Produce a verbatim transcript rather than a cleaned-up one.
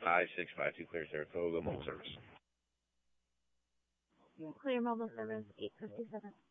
five six five two, clear Saratoga, mobile service. Clear mobile service, eight fifty-seven.